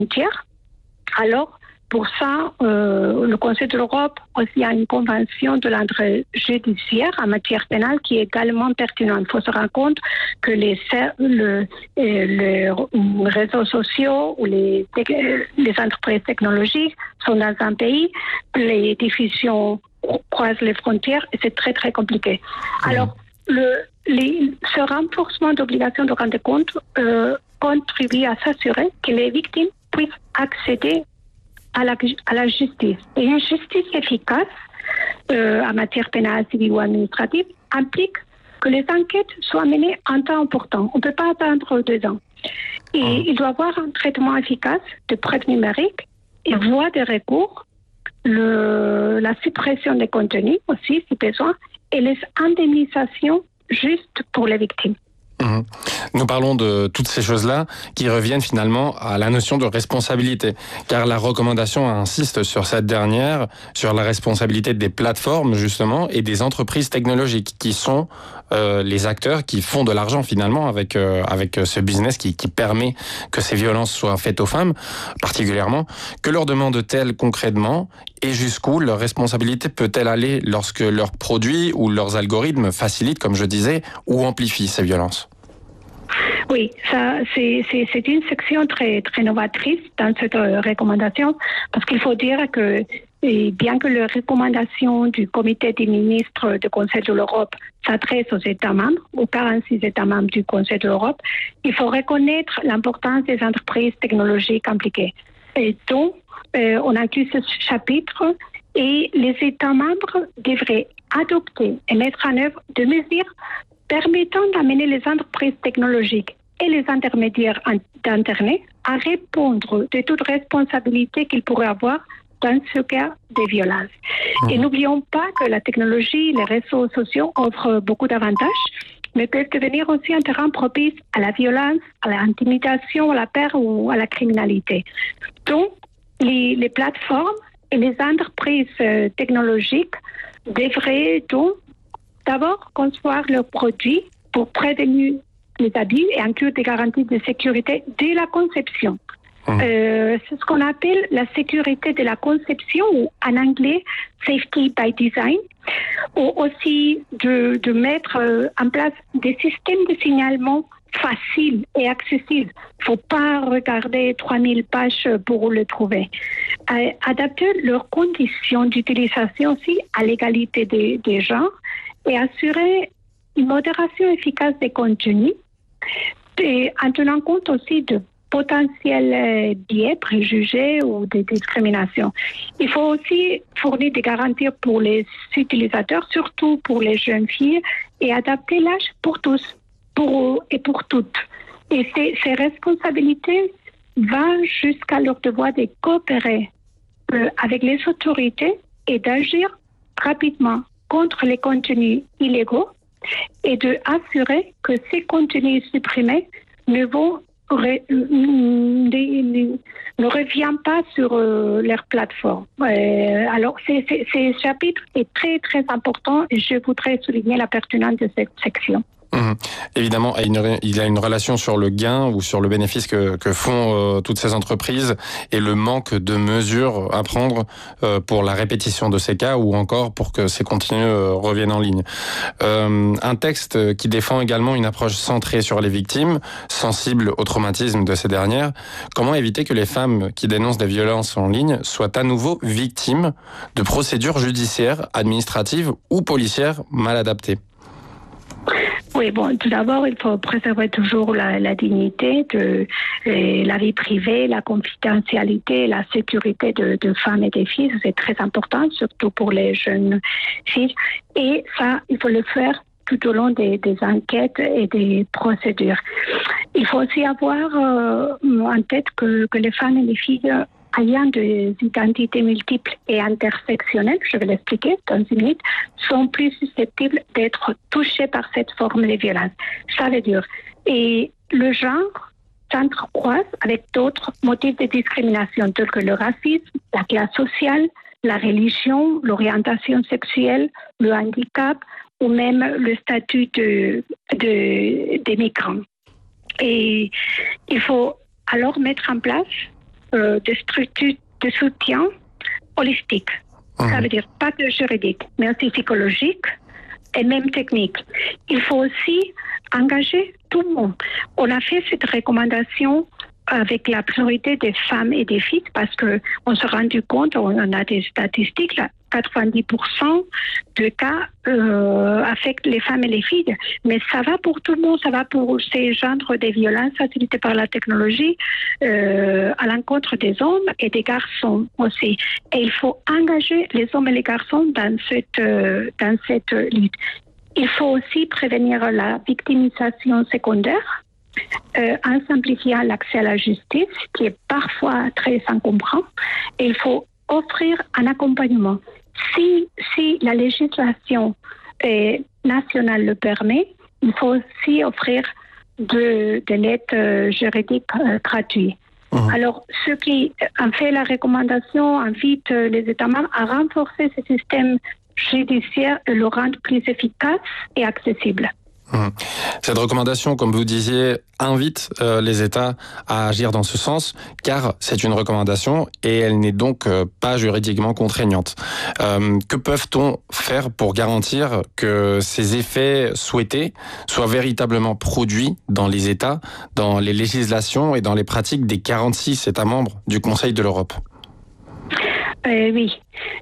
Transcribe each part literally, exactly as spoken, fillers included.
frontières. Alors, pour ça, euh, le Conseil de l'Europe aussi a une convention de l'entrée judiciaire en matière pénale qui est également pertinente. Il faut se rendre compte que les, le, les réseaux sociaux ou les, les entreprises technologiques sont dans un pays, les diffusions croisent les frontières et c'est très très compliqué. Mmh. Alors, le, les, ce renforcement d'obligation de rendre compte euh, contribue à s'assurer que les victimes puissent accéder à la, à la justice. Et une justice efficace euh, en matière pénale, civile ou administrative implique que les enquêtes soient menées en temps important. On ne peut pas attendre deux ans. Et mmh. il doit y avoir un traitement efficace de preuves numériques et voie de recours, le, la suppression des contenus aussi, si besoin, et les indemnisations justes pour les victimes. Mmh. Nous parlons de toutes ces choses-là qui reviennent finalement à la notion de responsabilité, car la recommandation insiste sur cette dernière, sur la responsabilité des plateformes justement et des entreprises technologiques qui sont euh, les acteurs qui font de l'argent finalement avec euh, avec ce business qui, qui permet que ces violences soient faites aux femmes, particulièrement. Que leur demande-t-elle concrètement et jusqu'où leur responsabilité peut-elle aller lorsque leurs produits ou leurs algorithmes facilitent, comme je disais, ou amplifient ces violences? Oui, ça, c'est, c'est, c'est une section très, très novatrice dans cette recommandation, parce qu'il faut dire que et bien que les recommandations du comité des ministres du Conseil de l'Europe s'adressent aux États membres, aux quarante-six États membres du Conseil de l'Europe, il faut reconnaître l'importance des entreprises technologiques impliquées. Et donc, euh, on inclut ce chapitre et les États membres devraient adopter et mettre en œuvre des mesures permettant d'amener les entreprises technologiques et les intermédiaires d'Internet à répondre de toute responsabilité qu'ils pourraient avoir dans ce cas de violence. Mmh. Et n'oublions pas que la technologie, les réseaux sociaux offrent beaucoup d'avantages, mais peuvent devenir aussi un terrain propice à la violence, à l'intimidation, à la peur ou à la criminalité. Donc, les, les plateformes et les entreprises euh, technologiques devraient donc d'abord concevoir leurs produits pour prévenir les abus et inclure des garanties de sécurité dès la conception. Mmh. Euh, c'est ce qu'on appelle la sécurité de la conception, ou en anglais safety by design, ou aussi de, de mettre euh, en place des systèmes de signalement faciles et accessibles. Il ne faut pas regarder trois mille pages pour le trouver. Euh, adapter leurs conditions d'utilisation aussi à l'égalité des, des genres et assurer une modération efficace des contenus, et en tenant compte aussi de potentiels biais, préjugés ou des discriminations. Il faut aussi fournir des garanties pour les utilisateurs, surtout pour les jeunes filles, et adapter l'âge pour tous, pour eux et pour toutes. Et ces, ces responsabilités vont jusqu'à leur devoir de coopérer euh, avec les autorités et d'agir rapidement contre les contenus illégaux et de assurer que ces contenus supprimés ne vont Re, ne, ne revient pas sur euh, leur plateforme. Euh, alors, c'est, c'est, ce chapitre est très, très important et je voudrais souligner la pertinence de cette section. Mmh. Évidemment, il y a une relation sur le gain ou sur le bénéfice que, que font euh, toutes ces entreprises et le manque de mesures à prendre euh, pour la répétition de ces cas ou encore pour que ces contenus euh, reviennent en ligne. Euh, un texte qui défend également une approche centrée sur les victimes, sensible au traumatisme de ces dernières. Comment éviter que les femmes qui dénoncent des violences en ligne soient à nouveau victimes de procédures judiciaires, administratives ou policières mal adaptées ? Oui, bon, tout d'abord, il faut préserver toujours la, la dignité de euh, la vie privée, la confidentialité, la sécurité de, de femmes et de filles. C'est très important, surtout pour les jeunes filles. Et ça, il faut le faire tout au long des, des enquêtes et des procédures. Il faut aussi avoir euh, en tête que, que les femmes et les filles ayant des identités multiples et intersectionnelles, je vais l'expliquer dans une minute, sont plus susceptibles d'être touchées par cette forme de violence. Ça veut dire, et le genre s'entrecroise avec d'autres motifs de discrimination tels que le racisme, la classe sociale, la religion, l'orientation sexuelle, le handicap ou même le statut de, de, des migrants. Et il faut alors mettre en place euh, des structures de soutien holistiques. Mmh. Ça veut dire pas que juridique, mais aussi psychologique et même technique. Il faut aussi engager tout le monde. On a fait cette recommandation avec la priorité des femmes et des filles parce qu'on s'est rendu compte, on a des statistiques, là, quatre-vingt-dix pour cent de cas euh, affectent les femmes et les filles. Mais ça va pour tout le monde, ça va pour ces genres de violences facilitées par la technologie euh, à l'encontre des hommes et des garçons aussi. Et il faut engager les hommes et les garçons dans cette, euh, dans cette lutte. Il faut aussi prévenir la victimisation secondaire euh, en simplifiant l'accès à la justice, qui est parfois très encombrant. Et il faut offrir un accompagnement. Si, si la législation euh, nationale le permet, il faut aussi offrir de, de l'aide euh, juridique euh, gratuite. Mmh. Alors, ceux qui ont fait la recommandation invitent les États membres à renforcer ce système judiciaire et le rendre plus efficace et accessible. Cette recommandation, comme vous disiez, invite euh, les États à agir dans ce sens, car c'est une recommandation et elle n'est donc euh, pas juridiquement contraignante. Euh, que peut-on faire pour garantir que ces effets souhaités soient véritablement produits dans les États, dans les législations et dans les pratiques des quarante-six États membres du Conseil de l'Europe ? Euh, oui,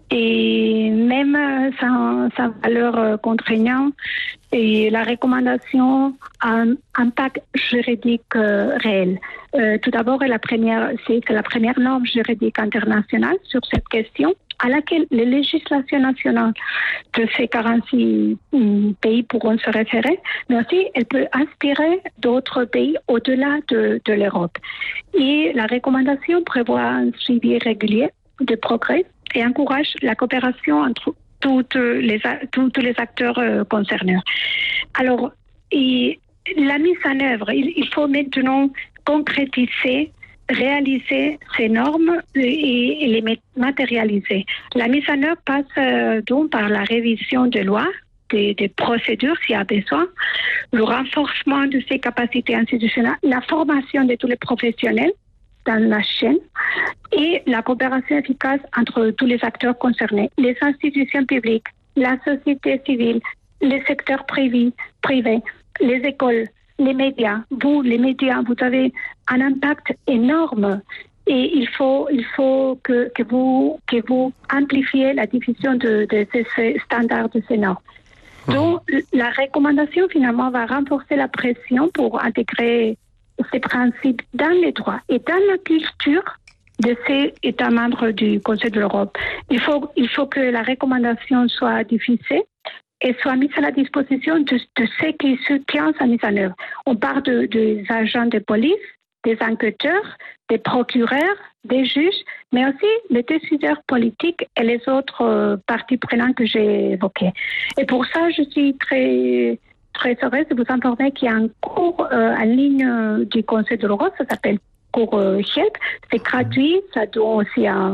et même sans, sans valeur euh, contraignante, et la recommandation a un impact juridique euh, réel. Euh, tout d'abord, la première, c'est la première norme juridique internationale sur cette question, à laquelle les législations nationales de ces quarante-six pays pourront se référer, mais aussi elle peut inspirer d'autres pays au-delà de, de l'Europe. Et la recommandation prévoit un suivi régulier de progrès et encourage la coopération entre toutes les, tous les acteurs euh, concernés. Alors, et la mise en œuvre, il, il faut maintenant concrétiser, réaliser ces normes et, et les matérialiser. La mise en œuvre passe euh, donc par la révision des lois, des, des procédures s'il y a besoin, le renforcement de ces capacités institutionnelles, la formation de tous les professionnels dans la chaîne et la coopération efficace entre tous les acteurs concernés, les institutions publiques, la société civile, les secteurs privés, privés, les écoles, les médias. Vous, les médias, vous avez un impact énorme et il faut, il faut que, que, vous, que vous amplifiez la diffusion de, de ces standards, de ces normes. Donc, la recommandation, finalement, va renforcer la pression pour intégrer ces principes dans les droits et dans la culture de ces États membres du Conseil de l'Europe. Il faut, il faut que la recommandation soit diffusée et soit mise à la disposition de, de ceux qui soutiennent sa mise en œuvre. On parle de, des agents de police, des enquêteurs, des procureurs, des juges, mais aussi les décideurs politiques et les autres euh, parties prenantes que j'ai évoquées. Et pour ça, je suis très... très heureuse de vous informer qu'il y a un cours euh, en ligne euh, du Conseil de l'Europe, ça s'appelle cours euh, Help, c'est gratuit, ça donne aussi un,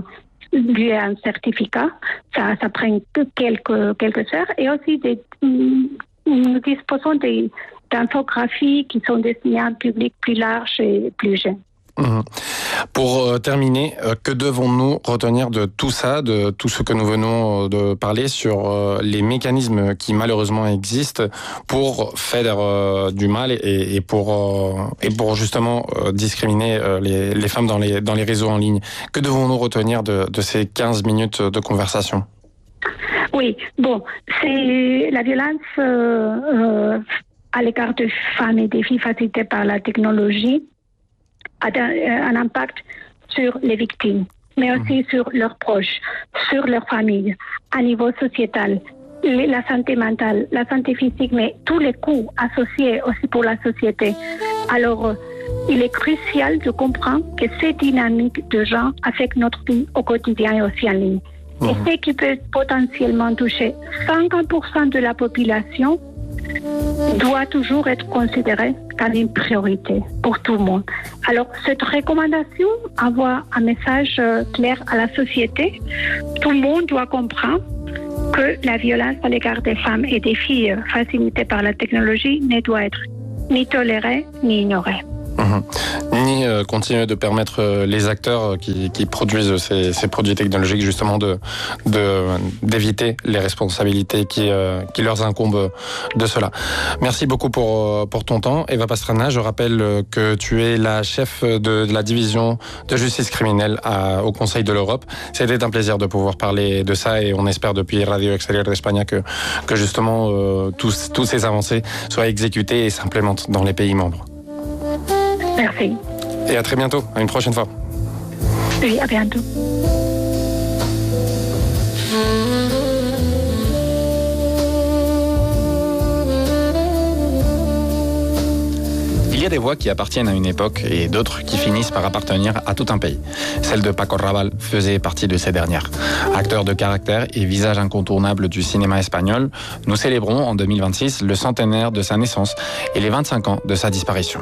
un certificat, ça, ça prend quelques, quelques heures, et aussi des, nous disposons des, d'infographies qui sont destinées à un public plus large et plus jeune. Mmh. Pour euh, terminer, euh, que devons-nous retenir de tout ça, de tout ce que nous venons de parler sur euh, les mécanismes qui malheureusement existent pour faire euh, du mal et, et pour euh, et pour justement euh, discriminer euh, les, les femmes dans les dans les réseaux en ligne. Que devons-nous retenir de, de ces quinze minutes de conversation? Oui, bon, c'est la violence euh, euh, à l'égard de femmes et des filles facilitée par la technologie a un impact sur les victimes, mais aussi mmh. sur leurs proches, sur leur famille, à niveau sociétal, la santé mentale, la santé physique, mais tous les coûts associés aussi pour la société. Alors, il est crucial de comprendre que ces dynamiques de genre affectent notre vie au quotidien et aussi en ligne. Mmh. Et ce qui peut potentiellement toucher cinquante pour cent de la population doit toujours être considéré comme une priorité pour tout le monde. Alors, cette recommandation envoie un message clair à la société. Tout le monde doit comprendre que la violence à l'égard des femmes et des filles facilitée par la technologie ne doit être ni tolérée ni ignorée. Mmh. Mmh. Ni euh, continuer de permettre euh, les acteurs qui, qui produisent ces, ces produits technologiques justement de, de, d'éviter les responsabilités qui, euh, qui leur incombent de cela. Merci beaucoup pour, pour ton temps. Eva Pastrana, je rappelle que tu es la chef de, de la division de justice criminelle à, au Conseil de l'Europe. C'était un plaisir de pouvoir parler de ça et on espère depuis Radio Extérieure d'Espagne que, que justement euh, tous, tous ces avancées soient exécutées et s'implémentent dans les pays membres. Merci. Et à très bientôt, à une prochaine fois. Oui, à bientôt. Il y a des voix qui appartiennent à une époque et d'autres qui finissent par appartenir à tout un pays. Celle de Paco Raval faisait partie de ces dernières. Acteur de caractère et visage incontournable du cinéma espagnol, nous célébrons en deux mille vingt-six le centenaire de sa naissance et les vingt-cinq ans de sa disparition.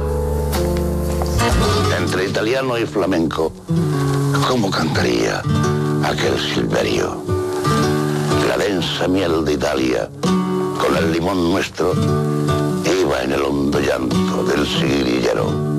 Entre italiano y flamenco, ¿cómo cantaría aquel Silverio? La densa miel de Italia, con el limón nuestro, iba en el hondo llanto del sigrillero.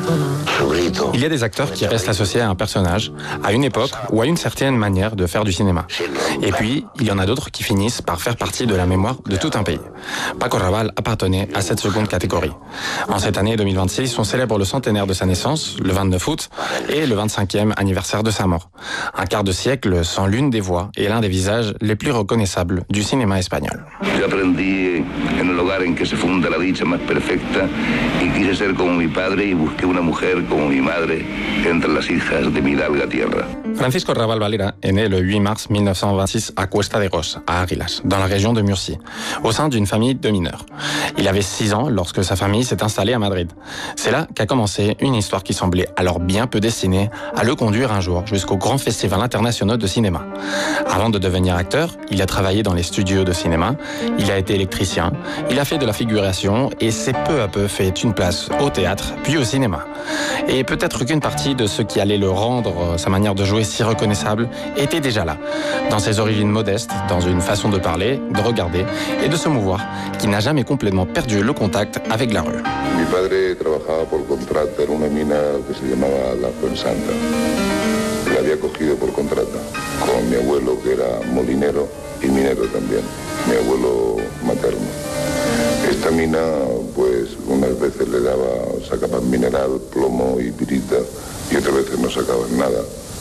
Il y a des acteurs qui restent associés à un personnage, à une époque ou à une certaine manière de faire du cinéma. Et puis, il y en a d'autres qui finissent par faire partie de la mémoire de tout un pays. Paco Raval appartenait à cette seconde catégorie. En cette année deux mille vingt-six, on célèbre le centenaire de sa naissance, le vingt-neuf août, et le vingt-cinquième anniversaire de sa mort. Un quart de siècle sans l'une des voix et l'un des visages les plus reconnaissables du cinéma espagnol. Yo aprendí en el hogar en que se funda la dicha más perfecta y quise ser como mi padre y busqué una mujer como mi madre entre las hijas de mi hidalga tierra. Francisco Raval Valera est né le huit mars mille neuf cent vingt-six à Cuesta de Ros, à Águilas, dans la région de Murcie, au sein d'une famille de mineurs. Il avait six ans lorsque sa famille s'est installée à Madrid. C'est là qu'a commencé une histoire qui semblait alors bien peu destinée à le conduire un jour jusqu'au grand festival international de cinéma. Avant de devenir acteur, il a travaillé dans les studios de cinéma, il a été électricien, il a fait de la figuration et s'est peu à peu fait une place au théâtre, puis au cinéma. Et peut-être qu'une partie de ce qui allait le rendre, sa manière de jouer si reconnaissable, était déjà là, dans ses origines modestes, dans une façon de parler, de regarder et de se mouvoir, qui n'a jamais complètement perdu le contact avec la rue. Mi padre trabajaba por contrato en una mina que se llamaba La Fuensanta. La había cogido por contrato con mi abuelo, que era molinero y minero también, mi abuelo materno. Esta mina, pues, unas veces le daba, sacaban mineral, plomo y pirita, y otras veces no sacaban nada.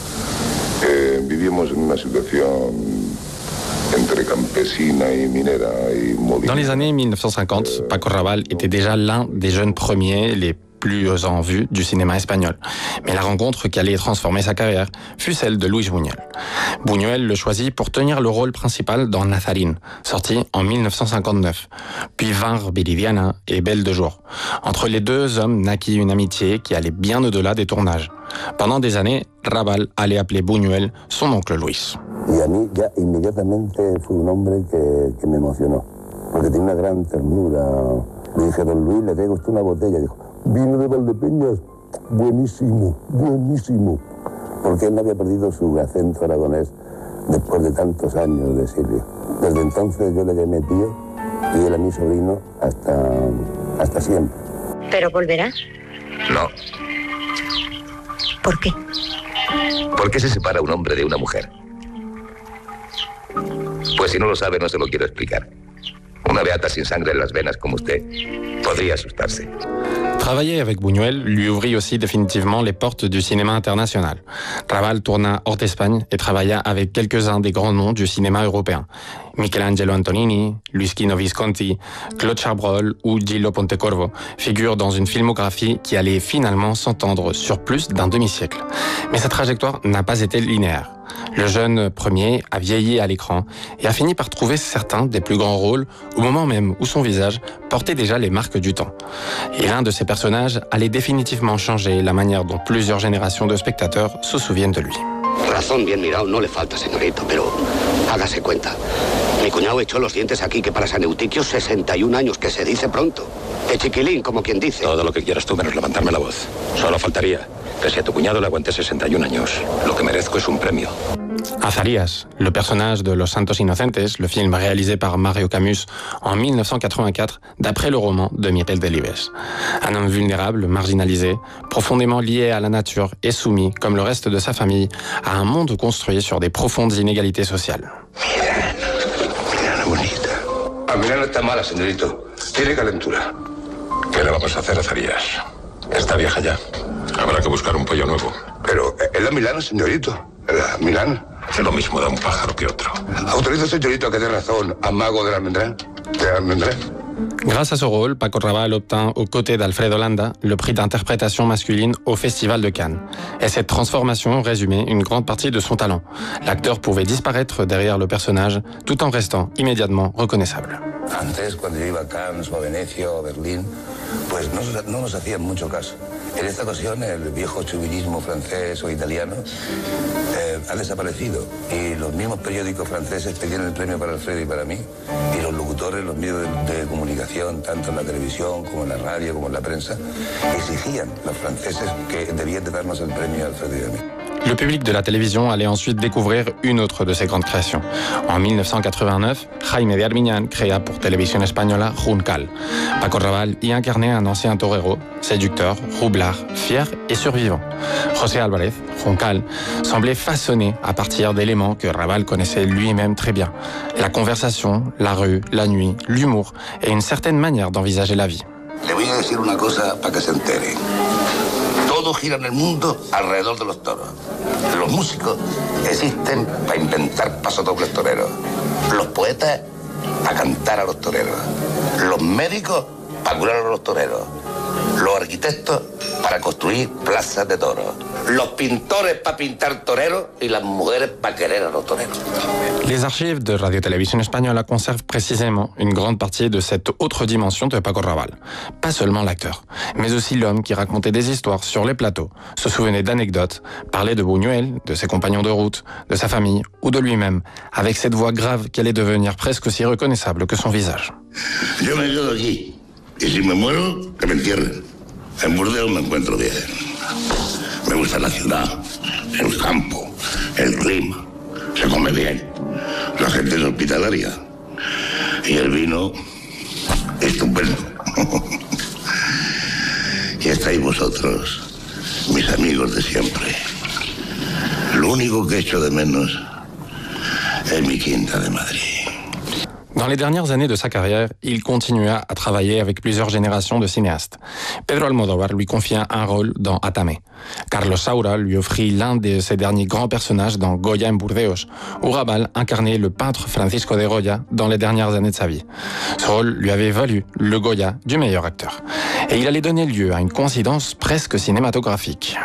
Eh, vivíamos en una situación entre campesina et minera et molinera. Dans les années mille neuf cent cinquante, Paco Raval était déjà l'un des jeunes premiers, les plus en vue du cinéma espagnol. Mais la rencontre qui allait transformer sa carrière fut celle de Luis Buñuel. Buñuel le choisit pour tenir le rôle principal dans Nazarín, sorti en mille neuf cent cinquante-neuf. Puis vinrent Viridiana et Belle de jour. Entre les deux hommes naquit une amitié qui allait bien au-delà des tournages. Pendant des années, Raval allait appeler Buñuel son oncle Luis. Y a mí ya inmediatamente fue un hombre que, que me emocionó, porque tenía una gran ternura. Le dije, don Luis, le traigo usted una botella. Dijo, vino de Valdepeñas, buenísimo, buenísimo. Porque él no había perdido su acento aragonés después de tantos años de Silvia. Desde entonces yo le llamé tío y él a mi sobrino hasta, hasta siempre. ¿Pero volverá? No. ¿Por qué? ¿Por qué se separa un hombre de una mujer? Pues si no lo sabe, no se lo quiero explicar. Una beata sin sangre en las venas como usted podría asustarse. Travailler avec Buñuel lui ouvrit aussi définitivement les portes du cinéma international. Raval tourna hors d'Espagne et travailla avec quelques-uns des grands noms du cinéma européen. Michelangelo Antonioni, Luischino Visconti, Claude Chabrol ou Gillo Pontecorvo figurent dans une filmographie qui allait finalement s'entendre sur plus d'un demi-siècle. Mais sa trajectoire n'a pas été linéaire. Le jeune premier a vieilli à l'écran et a fini par trouver certains des plus grands rôles au moment même où son visage portait déjà les marques du temps. Et l'un de ces personnages allait définitivement changer la manière dont plusieurs générations de spectateurs se souviennent de lui. Razón bien mirado no le falta, señorito, pero hágase cuenta. Mi cuñado echó los dientes aquí que para San Eutiquio sesenta y un años, que se dice pronto. De chiquilín, como quien dice. Todo lo que quieras tú menos levantarme la voz. Solo faltaría. Que si a tu cuñado le aguanté sesenta y un años, lo que merezco es un premio. Azarías, le personnage de Los Santos Inocentes, le film réalisé par Mario Camus en mille neuf cent quatre-vingt-quatre, d'après le roman de Miguel Delibes. Un homme vulnérable, marginalisé, profondément lié à la nature et soumis, comme le reste de sa famille, à un monde construit sur des profondes inégalités sociales. Milana bonita. A Milana está mala, señorito. Tiene calentura. ¿Qué le vamos a hacer a Azarías? Está vieja ya. Habrá que buscar un pollo nuevo. Pero es la Milana, señorito. La Milana. Es lo mismo da un pájaro que otro. Autoriza, señorito, a que dé razón a Mago de la Almendrán. De la Almendrán. Grâce à ce rôle, Paco Raval obtint aux côtés d'Alfredo Landa le prix d'interprétation masculine au Festival de Cannes. Et cette transformation résumait une grande partie de son talent. L'acteur pouvait disparaître derrière le personnage tout en restant immédiatement reconnaissable. Antes, cuando yo iba a Cannes o a Venecia o a Berlín, pues no, no nos hacían mucho caso. En esta ocasión, el viejo chauvinismo francés o italiano eh, ha desaparecido y los mismos periódicos franceses pedían el premio para Alfredo y para mí, y los locutores, los medios de, de comunicación, tanto en la televisión como en la radio como en la prensa, exigían los franceses que debían de darnos el premio a Alfredo y a mí. Le public de la télévision allait ensuite découvrir une autre de ses grandes créations. En mille neuf cent quatre-vingt-neuf, Jaime de Armiñán créa pour Televisión Española Juncal. Paco Raval y incarnait un ancien torero, séducteur, roublard, fier et survivant. José Álvarez, Juncal, semblait façonné à partir d'éléments que Raval connaissait lui-même très bien. La conversation, la rue, la nuit, l'humour et une certaine manière d'envisager la vie. Le voy a decir una cosa para que se entere. Todo gira en el mundo alrededor de los toros. Los músicos existen para inventar pasodobles toreros. Los poetas para cantar a los toreros. Los médicos para curar a los toreros. Los arquitectos para construir plazas de toros. Los pintores para pintar toreros y las mujeres para querer a los toreros. Les archives de Radio-Télévision Española conservent précisément une grande partie de cette autre dimension de Paco Raval. Pas seulement l'acteur, mais aussi l'homme qui racontait des histoires sur les plateaux, se souvenait d'anecdotes, parlait de Buñuel, de ses compagnons de route, de sa famille ou de lui-même, avec cette voix grave qui allait devenir presque aussi reconnaissable que son visage. Yo me quedo aquí y si me muero, que me entierren. En Burdeos me encuentro bien. Me gusta la ciudad, el campo, el clima. Se come bien. La gente es hospitalaria. Y el vino, estupendo. Y estáis vosotros, mis amigos de siempre. Lo único que echo de menos es mi quinta de Madrid. Dans les dernières années de sa carrière, il continua à travailler avec plusieurs générations de cinéastes. Pedro Almodóvar lui confia un rôle dans Atame. Carlos Saura lui offrit l'un de ses derniers grands personnages dans Goya en Burdeos, où Raval incarnait le peintre Francisco de Goya dans les dernières années de sa vie. Ce rôle lui avait valu le Goya du meilleur acteur. Et il allait donner lieu à une coïncidence presque cinématographique.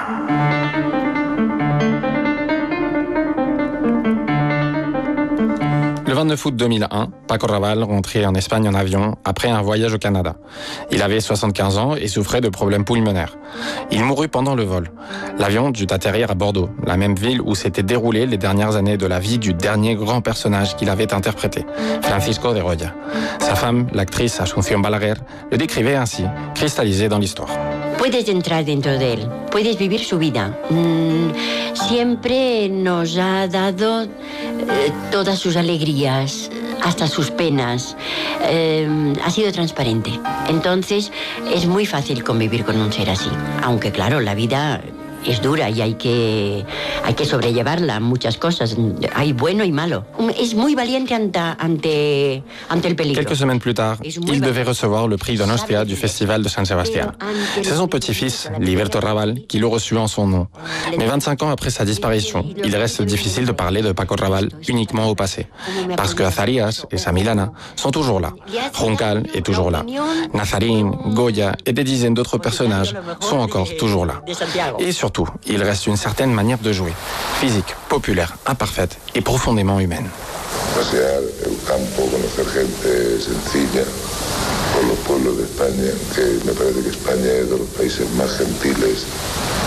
Le vingt-neuf août deux mille un, Paco Raval rentrait en Espagne en avion après un voyage au Canada. Il avait soixante-quinze ans et souffrait de problèmes pulmonaires. Il mourut pendant le vol. L'avion dut atterrir à Bordeaux, la même ville où s'étaient déroulées les dernières années de la vie du dernier grand personnage qu'il avait interprété, Francisco de Goya. Sa femme, l'actrice Asunción Balaguer, le décrivait ainsi, cristallisé dans l'histoire. Puedes entrar dentro de él, puedes vivir su vida. Mm, siempre nos ha dado eh, todas sus alegrías, hasta sus penas. Eh, ha sido transparente. Entonces es muy fácil convivir con un ser así. Aunque claro, la vida es dura y hay que, hay que sobrellevarla, muchas cosas. Hay bueno y malo. Es muy valiente ante, ante, ante el peligro. Quelques semaines plus tard, il devait recevoir le prix Donostia du Festival de San Sebastián. C'est son petit-fils, Liberto Raval, qui le reçut en son nom. Mais vingt-cinq ans après sa disparition, il reste difficile de parler de Paco Raval uniquement au passé. Parce que Azarías et sa Milana sont toujours là. Juncal est toujours là. Nazarín, Goya et des dizaines d'autres personnages sont encore toujours là. Et surtout, Surtout, il reste une certaine manière de jouer, physique, populaire, imparfaite et profondément humaine. Pasear el campo, conocer gente sencilla, por los pueblos de España, que me parece que España es de los países más gentiles